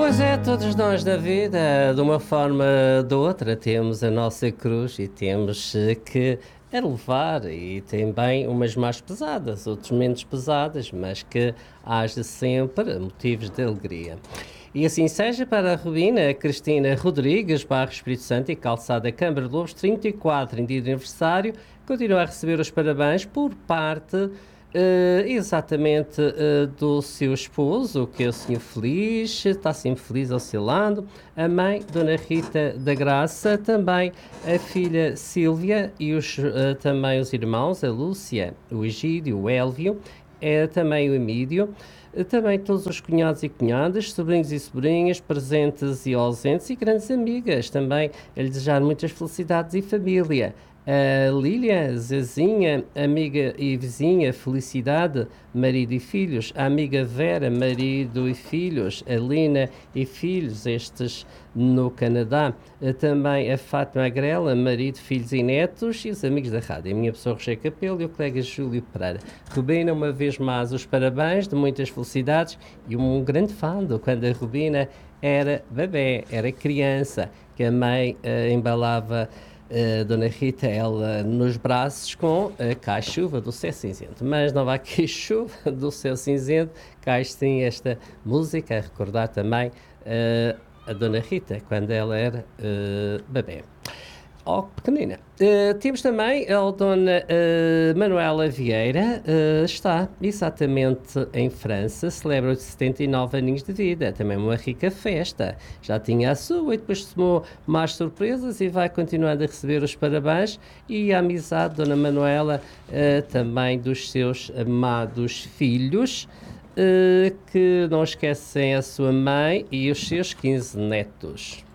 Pois é, todos nós na vida, de uma forma ou de outra, temos a nossa cruz e temos que a levar, e também umas mais pesadas, outras menos pesadas, mas que haja sempre motivos de alegria. E assim seja para a Rubina Cristina Rodrigues, Barro Espírito Santo e Calçada Câmara de Lobos, 34, em dia de aniversário, continua a receber os parabéns por parte exatamente do seu esposo, que é o senhor Feliz, está sempre feliz oscilando, a mãe, Dona Rita da Graça, também a filha Sílvia e também os irmãos, a Lúcia, o Egídio, o Élvio, também o Emídio, também todos os cunhados e cunhadas, sobrinhos e sobrinhas, presentes e ausentes e grandes amigas, também a lhe desejar muitas felicidades e família. A Lília, Zezinha, amiga e vizinha, Felicidade, marido e filhos. A amiga Vera, marido e filhos. A Lina e filhos, estes no Canadá. Também a Fátima Agrela, marido, filhos e netos. E os amigos da rádio. A minha pessoa, Roger Capelo, e o colega Júlio Pereira. Rubina, uma vez mais, os parabéns, de muitas felicidades. E um grande fã de quando a Rubina era bebê, era criança, que a mãe embalava Dona Rita, ela nos braços com a cai-chuva do céu cinzento. Mas não vai cair chuva do céu cinzento, cai sim esta música, a recordar também a Dona Rita, quando ela era bebê. Oh, pequenina. Temos também a Dona Manuela Vieira, está exatamente em França, celebra os 79 aninhos de vida, também uma rica festa. Já tinha a sua e depois tomou mais surpresas e vai continuando a receber os parabéns e a amizade, Dona Manuela, também dos seus amados filhos, que não esquecem a sua mãe e os seus 15 netos.